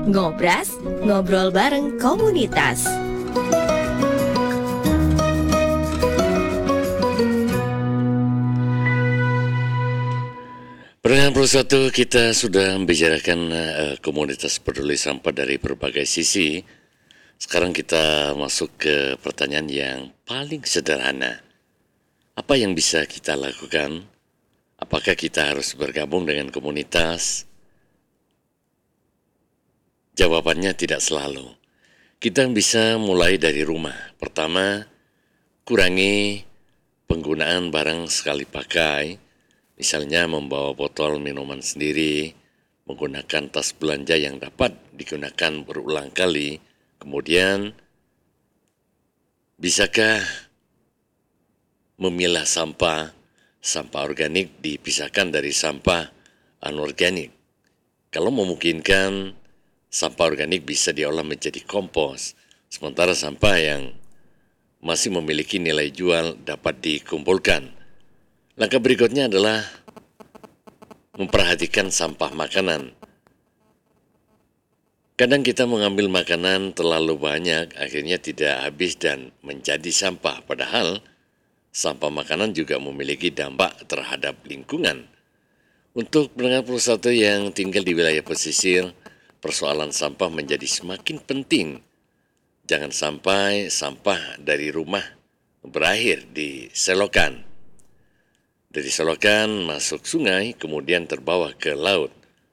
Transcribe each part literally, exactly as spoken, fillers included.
Ngobras, ngobrol bareng komunitas. Pendengar Pro satu, kita sudah membicarakan uh, komunitas peduli sampah dari berbagai sisi. Sekarang kita masuk ke pertanyaan yang paling sederhana. Apa yang bisa kita lakukan? Apakah kita harus bergabung dengan komunitas? Jawabannya tidak selalu. Kita bisa mulai dari rumah. Pertama, kurangi penggunaan barang sekali pakai. Misalnya membawa botol minuman sendiri, menggunakan tas belanja yang dapat digunakan berulang kali. Kemudian, bisakah memilah sampah, sampah organik dipisahkan dari sampah anorganik? Kalau memungkinkan, sampah organik bisa diolah menjadi kompos, sementara sampah yang masih memiliki nilai jual dapat dikumpulkan. Langkah berikutnya adalah memperhatikan sampah makanan. Kadang kita mengambil makanan terlalu banyak, akhirnya tidak habis dan menjadi sampah. Padahal sampah makanan juga memiliki dampak terhadap lingkungan. Untuk pendengar Pro satu yang tinggal di wilayah pesisir, persoalan sampah menjadi semakin penting. Jangan sampai sampah dari rumah berakhir di selokan. Dari selokan masuk sungai, kemudian terbawa ke laut.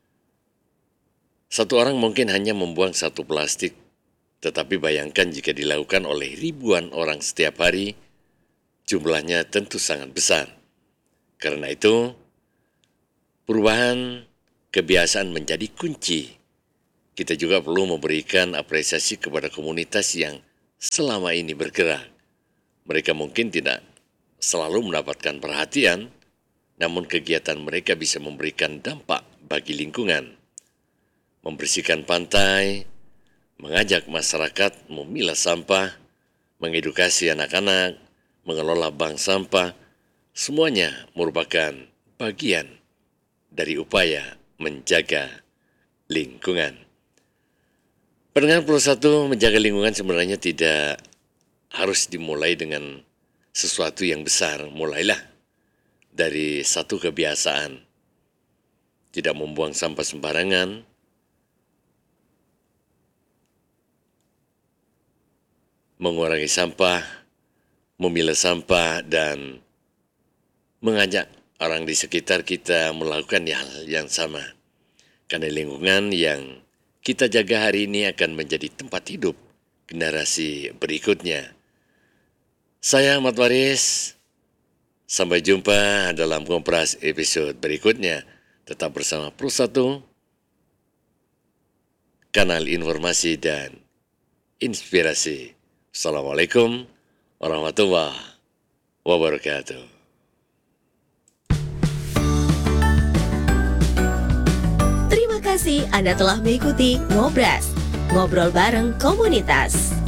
Satu orang mungkin hanya membuang satu plastik, tetapi bayangkan jika dilakukan oleh ribuan orang setiap hari, jumlahnya tentu sangat besar. Karena itu, perubahan kebiasaan menjadi kunci. Kita juga perlu memberikan apresiasi kepada komunitas yang selama ini bergerak. Mereka mungkin tidak selalu mendapatkan perhatian, namun kegiatan mereka bisa memberikan dampak bagi lingkungan. Membersihkan pantai, mengajak masyarakat memilah sampah, mengedukasi anak-anak, mengelola bank sampah, semuanya merupakan bagian dari upaya menjaga lingkungan. Pendengar Pro satu, menjaga lingkungan sebenarnya tidak harus dimulai dengan sesuatu yang besar. Mulailah dari satu kebiasaan. Tidak membuang sampah sembarangan, mengurangi sampah, memilah sampah, dan mengajak orang di sekitar kita melakukan hal yang sama. Karena lingkungan yang kita jaga hari ini akan menjadi tempat hidup generasi berikutnya. Saya Ahmad Waris, sampai jumpa dalam Ngobras episode berikutnya. Tetap bersama Pro satu, kanal informasi dan inspirasi. Assalamualaikum warahmatullahi wabarakatuh. Terima kasih Anda telah mengikuti Ngobras, ngobrol bareng komunitas.